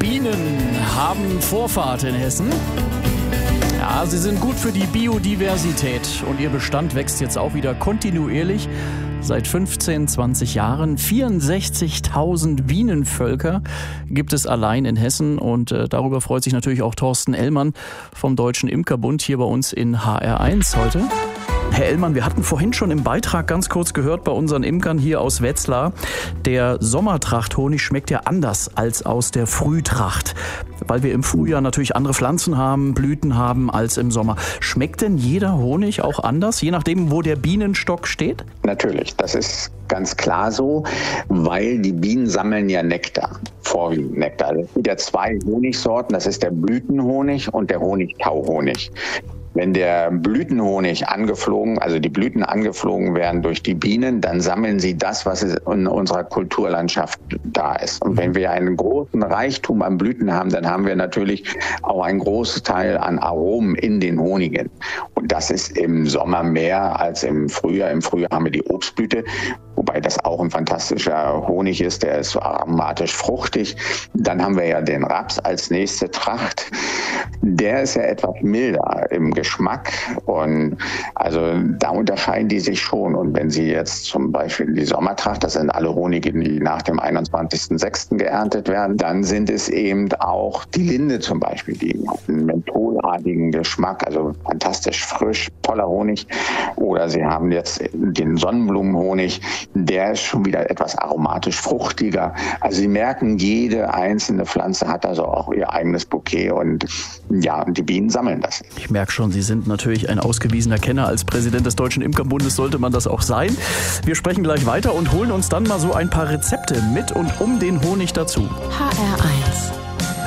Bienen haben Vorfahrt in Hessen. Ja, sie sind gut für die Biodiversität und ihr Bestand wächst jetzt auch wieder kontinuierlich. Seit 15, 20 Jahren 64.000 Bienenvölker gibt es allein in Hessen und darüber freut sich natürlich auch Thorsten Ellmann vom Deutschen Imkerbund hier bei uns in HR1 heute. Herr Ellmann, wir hatten vorhin schon im Beitrag ganz kurz gehört bei unseren Imkern hier aus Wetzlar, der Sommertracht-Honig schmeckt ja anders als aus der Frühtracht, weil wir im Frühjahr natürlich andere Pflanzen haben, Blüten haben als im Sommer. Schmeckt denn jeder Honig auch anders, je nachdem, wo der Bienenstock steht? Natürlich, das ist ganz klar so, weil die Bienen sammeln ja Nektar, vorwiegend Nektar. Es gibt ja zwei Honigsorten, das ist der Blütenhonig und der Honigtauhonig. Wenn der Blütenhonig also die Blüten angeflogen werden durch die Bienen, dann sammeln sie das, was in unserer Kulturlandschaft da ist. Und wenn wir einen großen Reichtum an Blüten haben, dann haben wir natürlich auch einen großen Teil an Aromen in den Honigen. Und das ist im Sommer mehr als im Frühjahr. Im Frühjahr haben wir die Obstblüte, wobei das auch ein fantastischer Honig ist, der ist so aromatisch fruchtig. Dann haben wir ja den Raps als nächste Tracht. Der ist ja etwas milder im Geschmack und also da unterscheiden die sich schon. Und wenn Sie jetzt zum Beispiel die Sommertracht, das sind alle Honige, die nach dem 21.06. geerntet werden, dann sind es eben auch die Linde zum Beispiel, die hat einen mentholartigen Geschmack, also fantastisch frisch, toller Honig. Oder Sie haben jetzt den Sonnenblumenhonig, der ist schon wieder etwas aromatisch fruchtiger. Also Sie merken, jede einzelne Pflanze hat also auch ihr eigenes Bouquet und ja, die Bienen sammeln das. Ich merke schon, Sie sind natürlich ein ausgewiesener Kenner. Als Präsident des Deutschen Imkerbundes sollte man das auch sein. Wir sprechen gleich weiter und holen uns dann mal so ein paar Rezepte mit und um den Honig dazu. HR1